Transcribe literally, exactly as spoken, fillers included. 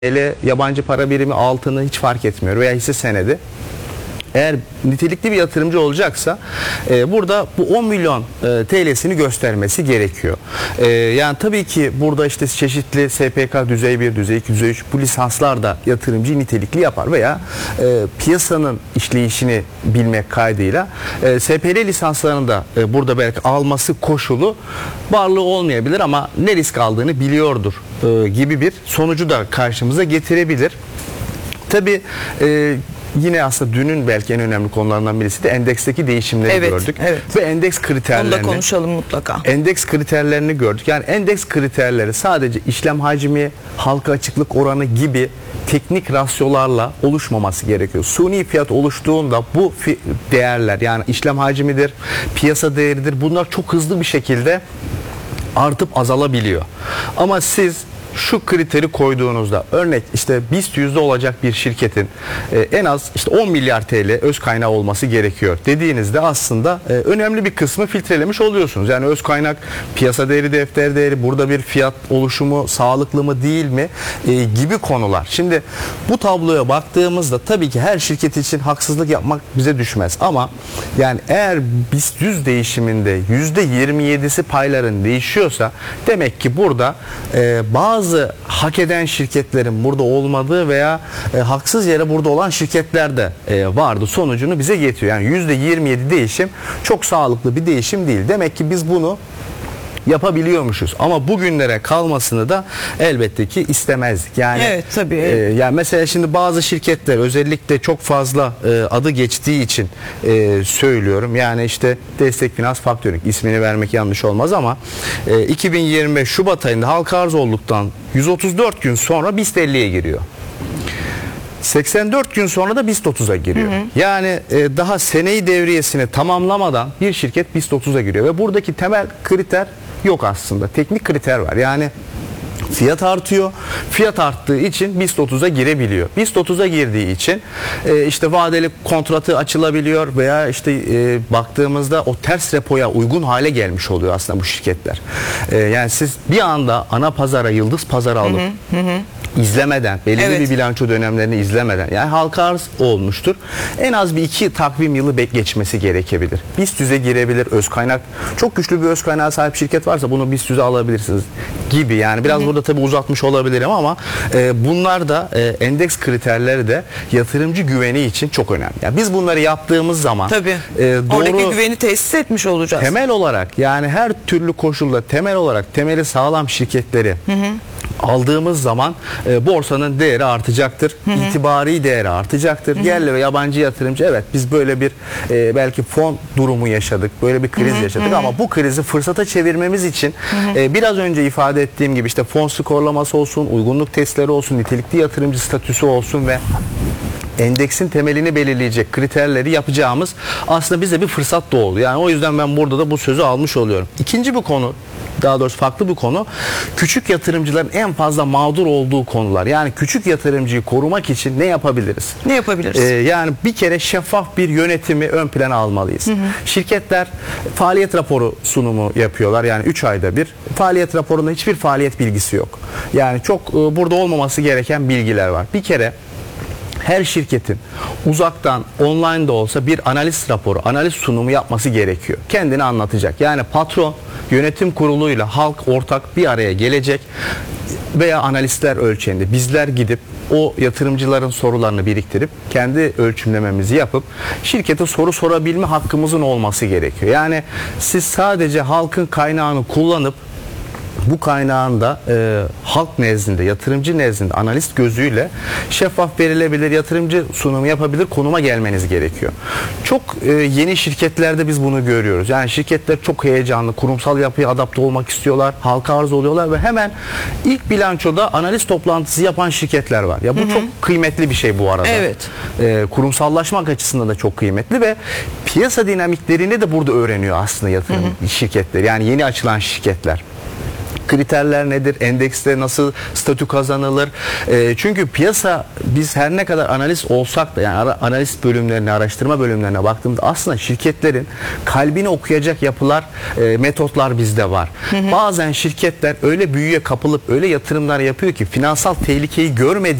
Hele yabancı para birimi, altını hiç fark etmiyor veya hisse senedi. Eğer nitelikli bir yatırımcı olacaksa e, burada bu on milyon e, T L'sini göstermesi gerekiyor. E, yani tabii ki burada işte çeşitli S P K düzey bir, düzey iki, düzey üç bu lisanslar da yatırımcıyı nitelikli yapar veya e, piyasanın işleyişini bilmek kaydıyla e, S P L lisanslarını da e, burada belki alması koşulu varlığı olmayabilir ama ne risk aldığını biliyordur e, gibi bir sonucu da karşımıza getirebilir. Tabii e, yine aslında dünün belki en önemli konularından birisi de endeksteki değişimleri evet, gördük. Evet. Ve endeks kriterlerini. Onu da konuşalım mutlaka. Endeks kriterlerini gördük. Yani endeks kriterleri sadece işlem hacmi, halka açıklık oranı gibi teknik rasyolarla oluşmaması gerekiyor. Suni fiyat oluştuğunda bu değerler, yani işlem hacmidir, piyasa değeridir, bunlar çok hızlı bir şekilde artıp azalabiliyor. Ama siz şu kriteri koyduğunuzda, örnek işte BIST yüzde olacak bir şirketin e, en az işte on milyar T L öz kaynağı olması gerekiyor dediğinizde aslında e, önemli bir kısmı filtrelemiş oluyorsunuz. Yani öz kaynak, piyasa değeri, defter değeri, burada bir fiyat oluşumu sağlıklı mı değil mi e, gibi konular. Şimdi bu tabloya baktığımızda tabii ki her şirket için haksızlık yapmak bize düşmez ama yani eğer BIST yüz değişiminde yüzde yirmi yedisi payların değişiyorsa demek ki burada e, bazı Bazı hak eden şirketlerin burada olmadığı veya e, haksız yere burada olan şirketler de e, vardı sonucunu bize getiriyor. Yani yüzde yirmi yedi değişim çok sağlıklı bir değişim değil. Demek ki biz bunu yapabiliyormuşuz ama bugünlere kalmasını da elbette ki istemezdik. Yani evet, tabii. E, yani mesela şimdi bazı şirketler özellikle çok fazla e, adı geçtiği için e, söylüyorum. Yani işte Destek Finans Faktörink, ismini vermek yanlış olmaz ama e, iki bin yirmi beş Şubat ayında halka arz olduktan yüz otuz dört gün sonra BIST elliye giriyor. seksen dört gün sonra da BIST otuza giriyor. Hı hı. Yani e, daha seneyi devriyesini tamamlamadan bir şirket BIST otuza giriyor ve buradaki temel kriter yok aslında. Teknik kriter var. Yani fiyat artıyor. Fiyat arttığı için BIST otuza girebiliyor. BIST otuza girdiği için e, işte vadeli kontratı açılabiliyor veya işte e, baktığımızda o ters repoya uygun hale gelmiş oluyor aslında bu şirketler. E, yani siz bir anda ana pazara, yıldız pazara alıp hı hı, hı. izlemeden, belirli evet. bir bilanço dönemlerini izlemeden, yani halka arz olmuştur. En az bir iki takvim yılı geçmesi gerekebilir. BIST yüze girebilir, öz kaynak, çok güçlü bir öz kaynağa sahip şirket varsa bunu BIST yüze alabilirsiniz gibi. Yani biraz hı hı. burada tabii uzatmış olabilirim ama e, bunlar da e, endeks kriterleri de yatırımcı güveni için çok önemli. Yani biz bunları yaptığımız zaman tabii. E, doğru, oradaki güveni tesis etmiş olacağız. Temel olarak, yani her türlü koşulda temel olarak temeli sağlam şirketleri hı hı. aldığımız zaman e, borsanın değeri artacaktır. Hı hı. İtibari değeri artacaktır. Hı hı. Yerli ve yabancı yatırımcı, evet biz böyle bir e, belki fon durumu yaşadık. Böyle bir kriz hı hı. yaşadık hı hı. ama bu krizi fırsata çevirmemiz için hı hı. E, biraz önce ifade ettiğim gibi işte fon skorlaması olsun, uygunluk testleri olsun, nitelikli yatırımcı statüsü olsun ve endeksin temelini belirleyecek kriterleri yapacağımız aslında bize bir fırsat doğdu. Yani o yüzden ben burada da bu sözü almış oluyorum. İkinci bir konu, daha doğrusu farklı bir konu, küçük yatırımcıların en fazla mağdur olduğu konular. Yani küçük yatırımcıyı korumak için ne yapabiliriz? Ne yapabiliriz? Ee, yani bir kere şeffaf bir yönetimi ön plana almalıyız. Hı hı. Şirketler faaliyet raporu sunumu yapıyorlar. Yani üç ayda bir. Faaliyet raporunda hiçbir faaliyet bilgisi yok. Yani çok e, burada olmaması gereken bilgiler var. Bir kere her şirketin uzaktan, online de olsa bir analiz raporu, analiz sunumu yapması gerekiyor. Kendini anlatacak. Yani patron, yönetim kuruluyla halk ortak bir araya gelecek veya analistler ölçeğinde bizler gidip o yatırımcıların sorularını biriktirip kendi ölçümlememizi yapıp şirkete soru sorabilme hakkımızın olması gerekiyor. Yani siz sadece halkın kaynağını kullanıp bu kaynağın da e, halk nezdinde, yatırımcı nezdinde analist gözüyle şeffaf verilebilir, yatırımcı sunumu yapabilir konuma gelmeniz gerekiyor. Çok e, yeni şirketlerde biz bunu görüyoruz. Yani şirketler çok heyecanlı, kurumsal yapıya adapte olmak istiyorlar, halka arz oluyorlar ve hemen ilk bilançoda analiz toplantısı yapan şirketler var. Ya bu hı hı. çok kıymetli bir şey bu arada. Evet. E, kurumsallaşmak açısından da çok kıymetli ve piyasa dinamiklerini de burada öğreniyor aslında yatırım hı hı. şirketleri. Yani yeni açılan şirketler. kriterler nedir? Endekste nasıl statü kazanılır? E, çünkü piyasa, biz her ne kadar analist olsak da, yani ara, analist bölümlerine, araştırma bölümlerine baktığımda aslında şirketlerin kalbini okuyacak yapılar, e, metotlar bizde var. Hı hı. Bazen şirketler öyle büyüye kapılıp öyle yatırımlar yapıyor ki finansal tehlikeyi görmediği